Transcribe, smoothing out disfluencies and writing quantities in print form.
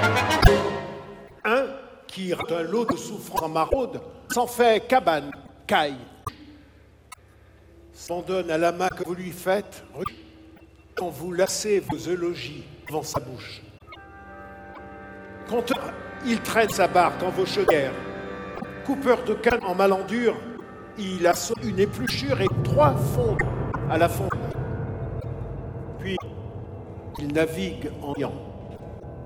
Un qui rate un lot de souffrance en maraude s'en fait cabane, caille. S'abandonne à la main que vous lui faites, quand vous lassez vos eulogies devant sa bouche. Conteur, il traîne sa barque en vos chaudières. Coupeur de canne en malandure, il assaut une épluchure et 3 fondent à la fonte. Puis, il navigue en riant.